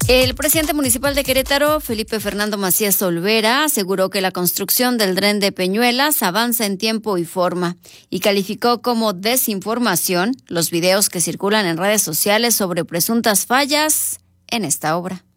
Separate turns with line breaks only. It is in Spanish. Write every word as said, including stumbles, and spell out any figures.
El presidente municipal de Querétaro, Felipe Fernando Macías Olvera, aseguró que la construcción del tren de Peñuelas avanza en tiempo y forma y calificó como desinformación los videos que circulan en redes sociales sobre presuntas fallas en esta obra.